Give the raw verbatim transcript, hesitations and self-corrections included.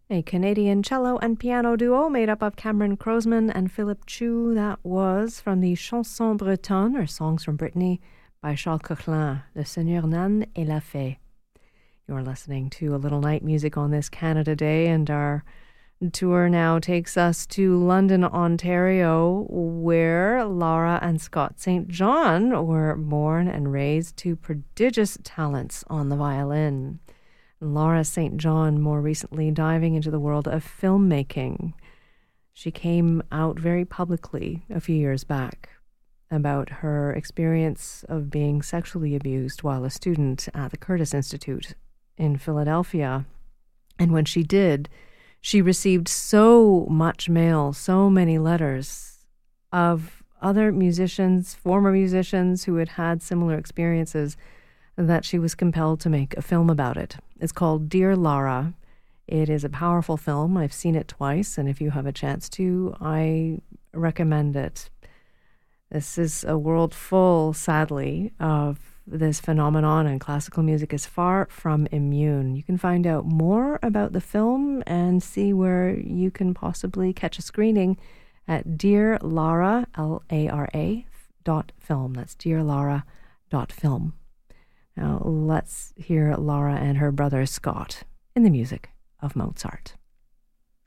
A Canadian cello and piano duo made up of Cameron Crosman and Philip Chu. That was from the Chansons Bretonnes, or Songs from Brittany, by Charles Coquelin, Le Seigneur Nan et la Fée. You're listening to A Little Night Music on this Canada Day, and our tour now takes us to London, Ontario, where Laura and Scott Saint John were born and raised, two prodigious talents on the violin. Laura Saint John more recently diving into the world of filmmaking. She came out very publicly a few years back about her experience of being sexually abused while a student at the Curtis Institute in Philadelphia. And when she did, she received so much mail, so many letters of other musicians, former musicians who had had similar experiences, that she was compelled to make a film about it. It's called Dear Lara. It is a powerful film. I've seen it twice, and if you have a chance to, I recommend it. This is a world full, sadly, of this phenomenon, and classical music is far from immune. You can find out more about the film and see where you can possibly catch a screening at Dear Lara, L A R A, dot film. That's Dear Lara dot film. Now let's hear Laura and her brother Scott in the music of Mozart.